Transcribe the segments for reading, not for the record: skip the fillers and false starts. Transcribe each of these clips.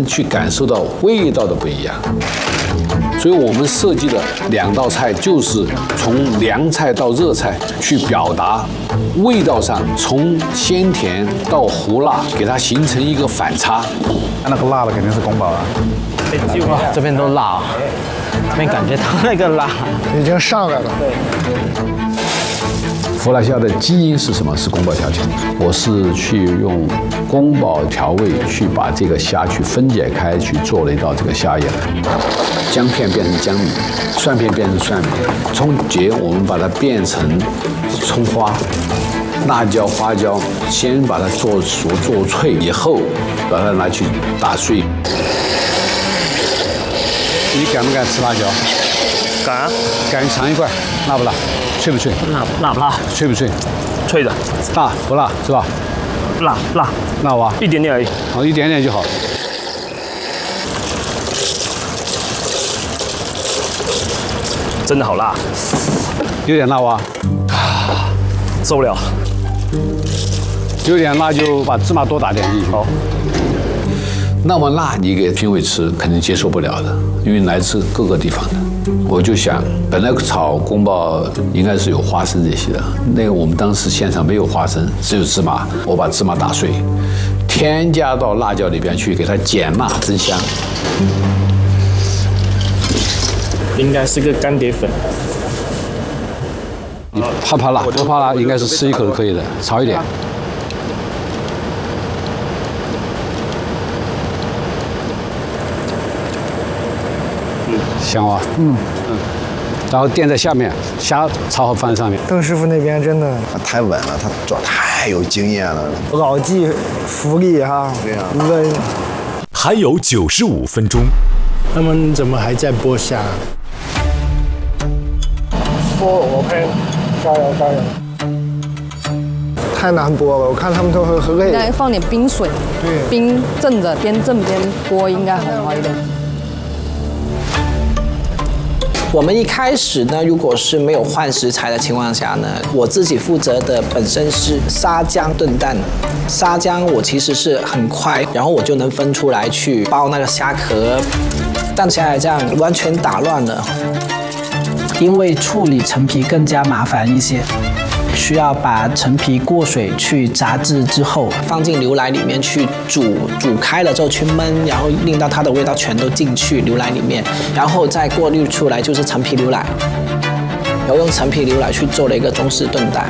能去感受到味道的不一样。所以我们设计的2道菜就是从凉菜到热菜去表达味道上从鲜甜到胡辣，给它形成一个反差。 那个辣的肯定是宫保啊。 哇，这边都辣，这边感觉到那个辣已经上来了。 对。 佛辣虾的基因是什么？是宫保调情。我是去用宫保调味去把这个虾去分解开，去做了一道这个虾叶。姜片变成姜米，蒜片变成蒜米，葱节我们把它变成葱花，辣椒、花椒先把它做熟做脆，以后把它拿去打碎。你敢不敢吃辣椒？ 敢啊！ 敢尝一块，辣不辣？脆不脆？ 辣不辣？ 脆不脆？ 脆的。 辣不辣是吧？ 辣吧？ 一点点而已。 好，一点点就好。 真的好辣， 有点辣哇！ 受不了。 有点辣就把芝麻多打点进去。 好。 那么辣，你给评委吃肯定接受不了的，因为来自各个地方的。我就想，本来炒宫保应该是有花生这些的，那个我们当时现场没有花生，只有芝麻，我把芝麻打碎，添加到辣椒里边去，给它减辣增香。 应该是个干碟粉。 你怕辣，不怕辣，应该是吃一口就可以的，炒一点。香哇，然后垫在下面，虾炒好放在上面。 邓师傅那边真的太稳了，他做太有经验了。 老骥伏枥哈， 对呀。 稳。 还有95分钟， 他们怎么还在剥虾？ 我配，加油！太难剥了，我看他们都很累。 应该放点冰水， 对， 冰镇着，边镇边剥，应该很好一点。 我们一开始呢，如果是没有换食材的情况下呢，我自己负责的本身是沙姜炖蛋。沙姜我其实是很快，然后我就能分出来去剥那个虾壳，但现在这样完全打乱了，因为处理陈皮更加麻烦一些。需要把陈皮过水去炸制之后，放进牛奶里面去煮开了之后去焖，然后令到它的味道全都进去牛奶里面，然后再过滤出来就是陈皮牛奶。然后用陈皮牛奶去做了一个中式炖蛋。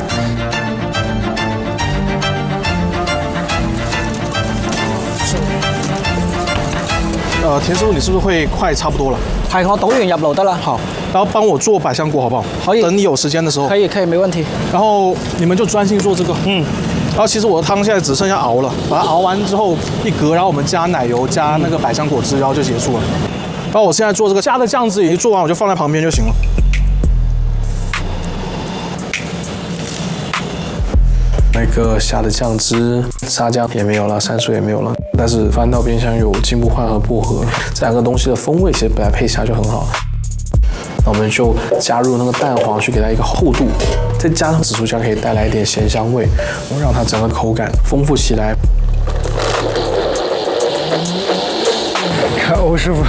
田师傅，你是不是会快差不多了？ 係，我倒完入爐得啦。 好，然後幫我做百香果好不好？ 可以。 等你有時間的時候。 可以，沒問題。 然後你們就專心做這個。然後其實我的湯現在只剩下熬了，把它熬完之後一隔，然後我們加奶油，加那個百香果汁，然後就結束了。然後我現在做這個加的醬汁已經做完，我就放在旁邊就行了。那个虾的酱汁，沙姜也没有了，山水也没有了，但是翻到边上有金木桴和薄荷，这两个东西的风味其实本来配虾就很好。那我们就加入那个蛋黄去给它一个厚度，再加上紫苏酱可以带来一点咸香味，让它整个口感丰富起来。 看欧师傅，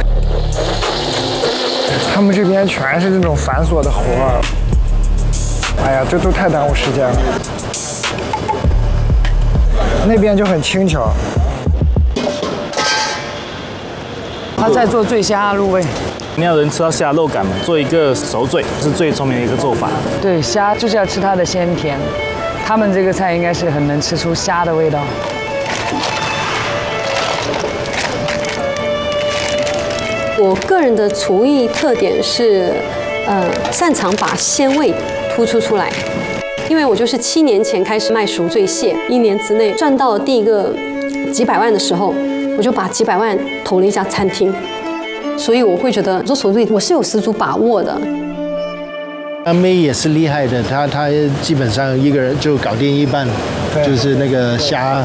他们这边全是那种繁琐的活儿，哎呀，这都太耽误时间了。那边就很轻巧。 他在做醉虾入味。 你要人吃到虾肉感嘛，做一个熟醉是最聪明的一个做法。 对，虾就是要吃它的鲜甜，他们这个菜应该是很能吃出虾的味道。 我个人的厨艺特点是，擅长把鲜味突出出来。因为我就是7年前开始卖赎罪蟹，1年之内赚到第一个几百万的时候，我就把几百万投了一家餐厅，所以我会觉得做赎罪我是有十足把握的。 阿妹也是厉害的，她基本上一个人就搞定一半，就是那个虾，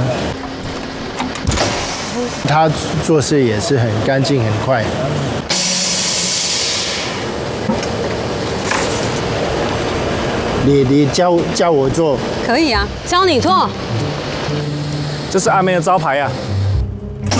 她做事也是很干净很快。你教我做， 可以啊，教你做。 这是阿妹的招牌啊。